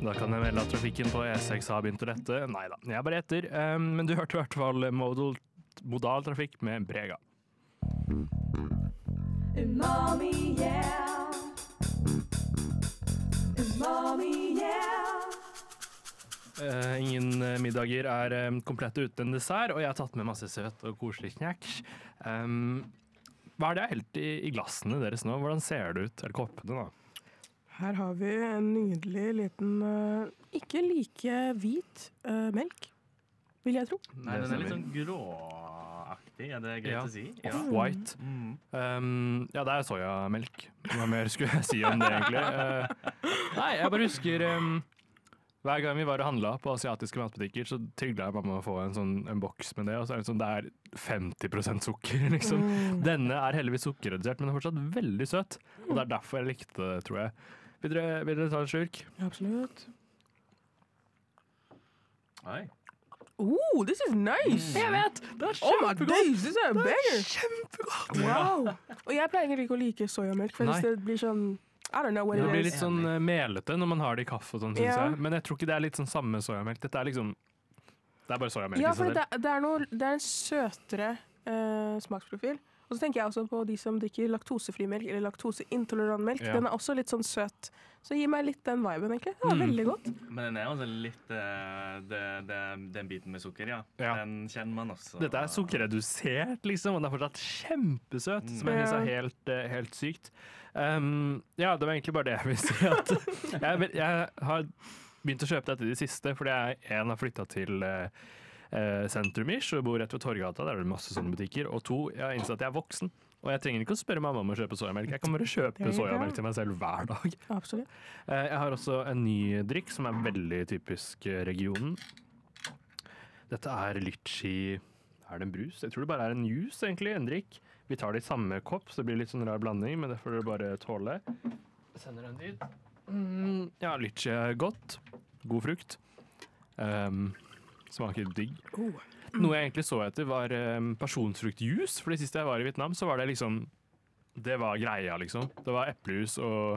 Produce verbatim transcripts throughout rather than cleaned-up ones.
Da kan jeg melde at trafikken på E seks har begynt å lette. Neida, jeg bare etter. Um, men du hørte i hvert fall modal, modal trafikk med Brega. Umami, yeah. Umami, yeah. Uh, ingen middager er um, komplette uten en dessert, og jeg har tatt med masse søt og koselig knæsj. Um, hva er det jeg helt i, i glassene deres nå? Hvordan ser det ut? Eller koppene da? Her har vi en nydelig liten, uh, ikke like hvit uh, melk, vil jeg tro. Nei, den er litt sånn gråaktig, er det greit ja. å si? Ja. Off-white. Mm. Um, ja, det er sojamelk. Hva mer skulle jeg si om det egentlig? Uh, nei, jeg bare husker... Um, Hver gang vi var og handla på asiatiske matbutikker, så trygla jeg mamma å få en, sånn, en boks med det, og så er det sånn, det er femti prosent sukker, liksom. Mm. Denne er heldigvis sukkerredusert, men den er fortsatt veldig søt, og det er derfor jeg likte det, tror jeg. Vil dere, vil dere ta en slurk? Absolutt. Oi. Oh, this is nice! Mm. Jeg vet! Det er Oh my kjempegodt! days, this is a banger! Kjempegodt! Wow! Og jeg pleier egentlig ikke å like sojamelk, for hvis Nei. det blir sånn, I don't know what Det it blir is. litt sånn uh, melete når man har det i kaffe og sånn, synes Ja. jeg. Men jeg tror ikke det er litt sånn samme sojamelk. Dette er liksom, det er bare sojamelk Ja, i seg for selv. det, det, er noe, det er en søtere eh, smaksprofil. Og så tenker jeg også på de som drikker laktosefri melk eller laktoseintolerant melk. Ja. Den er også litt sånn søt. Så gi meg litt den viben, egentlig. Det var Mm. veldig godt. Men den er også litt uh, det, det, den biten med sukker, ja. Ja. Den kjenner man også. Dette er sukkerredusert, liksom, og den er fortsatt kjempesøt, Mm. som jeg synes Ja. er helt, uh, helt sykt. Um, ja, det var egentlig bare det jeg vil si. At jeg, vil- jeg har begynt å kjøpe dette i det siste, fordi jeg en har flyttet til uh, uh, sentrum-ish og bor rett ved Torgata, der er det masse sånne butikker. Og to, jeg har innsett at jeg er voksen, og jeg trenger ikke å spørre mamma om å kjøpe sojamelk. Jeg kan bare Det kjøpe er sojamelk bra. til meg selv hver dag. Absolutt. Uh, jeg har også en ny drikk som er veldig typisk uh, regionen. Dette er litchi. Er det en brus? Jeg tror det bare er en juice, egentlig, en drikk. Vi tar det i samme kopp, så det blir litt sånn rar blanding, men det får dere bare tåle. Jeg sender den dit. Mm, ja, litchi er godt. God frukt. Um, smaker digg. Oh. Noe jeg egentlig så etter var um, pasjonsfruktjuice, for det siste jeg var i Vietnam, så var det liksom, det var greia, liksom. Det var eplejus og,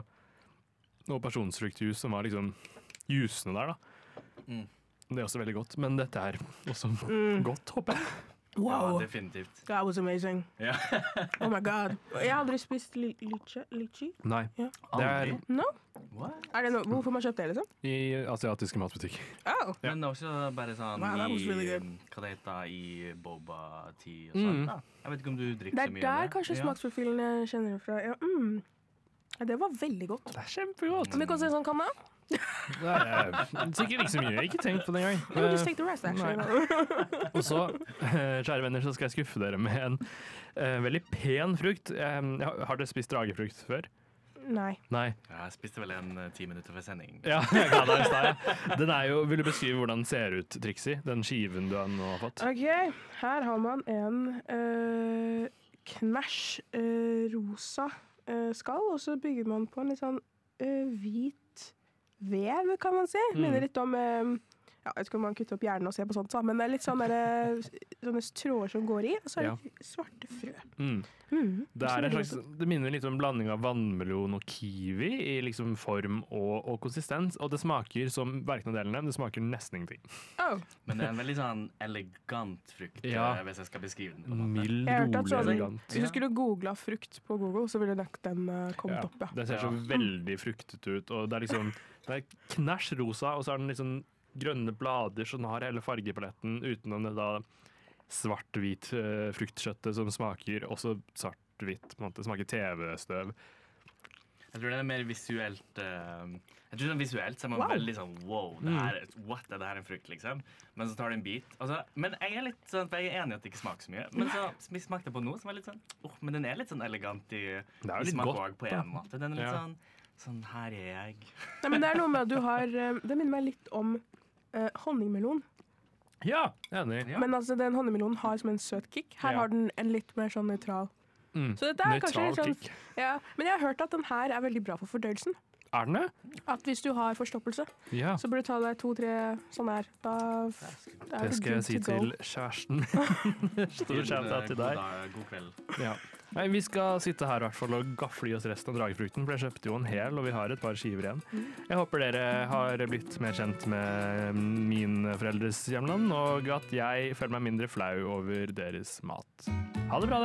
og pasjonsfruktjuice som var liksom jusene der, da. Mm. Det er også veldig godt, men dette er også Mm. godt, håper jeg. Wow. Ja, definitivt. That was amazing. Ja. Oh my god. Jeg har aldri spist li litchi. litchi. Nei, Ja. det er Aldri? No? What? Er det no hvorfor man kjøpt det, liksom? i asiatiske matbutikker. Oh. Ja. Men også bare sånn Wow, that was i, really good. hva det heter, i boba tea og sånt Mm. da. Jeg vet ikke om du drikker Det så er mye der av det. kanskje Ja. smaksprofilen jeg kjenner det fra. Ja, mm. Ja, det var veldig godt. Det er kjempegodt. Kan vi gå se en sånn kanne? Det er sikkert ikke så mye, ikke tenkt på det engang. No, just take the rest, actually. Og så, eh, kjære venner, så skal jeg skuffe dere med en eh, veldig pen frukt. Eh, har dere spist dragefrukt før? Nei. Nei. Ja, jeg spiste vel en eh, ti minutter før sending. Ja, jeg ga deg i stad, ja. Den er jo, vil du beskrive hvordan den ser ut, Trixie? Den skiven du har nå har fått? Ok, her har man en uh, knæsj uh, rosa uh, skall, og så bygger man på en litt sånn uh, hvit vev, kan man si. Mm. Minner litt om uh, ja, jeg vet ikke om man kutter opp hjernen og ser på sånt, så, men det er litt sånn der, sånne tråder som går i, og så er det svarte frø. Mm. Mm. Det, er en slags, det minner litt om en blanding av vannmelon og kiwi i liksom form og, og konsistens, og det smaker som hverken av delene, det smaker nesten ingenting. Oh. Men det er en veldig sånn elegant frukt, Ja. eh, hvis jeg skal beskrive den. på en måte. Mild, Jeg har hørt at rolig, sånn, elegant. hvis du skulle googla frukt på Google, så ville nok den uh, kommet Ja, opp, ja. det ser så Ja. veldig fruktete ut, og det er liksom det er knæsj rosa, og så er den litt sånn grønne blader, så den har hele fargepaletten utenom det da svart-hvit uh, fruktkjøttet som smaker også svart-hvitt, på en måte, smaker T V-støv. Jeg tror det er mer visuelt eh, Jeg tror sånn visuelt så er man Wow. veldig sånn wow, det Mm. her, what, er det her en frukt, liksom? Men så tar du en bit. Altså, men jeg er litt sånn, for jeg er enig i at det ikke smaker så mye. Men så sm- smakte jeg på noe som er litt sånn åh, men den er litt sånn elegant i, Det er i jo litt smak godt, også, på da. en måte. Den er litt Ja. sånn Sånn, her er jeg. Nei, men det er noe med at du har uh, det minner meg litt om uh, honningmelon. Ja, enig. Ja. Men altså, den honningmelonen har som en søt kick. Her Ja. har den en litt mer sånn nøytral. Mm. Så dette er kanskje Nøytral litt sånn, kick. ja. Men jeg har hørt at den her er veldig bra for fordøyelsen. Er den det? At hvis du har forstoppelse, Ja. så bør du ta deg to-tre sånn her. Da, da er Det du skal jeg good si to go. til kjæresten. Stor shout-out til deg. God, dag, god kveld. Ja. Nei, vi skal sitte her i hvert fall og gafle i oss resten av dragefrukten, for jeg kjøpte jo en hel, og vi har et par skiver igjen. Jeg håper dere har blitt mer kjent med min foreldres hjemland, og at jeg føler meg mindre flau over deres mat. Ha det bra, dere!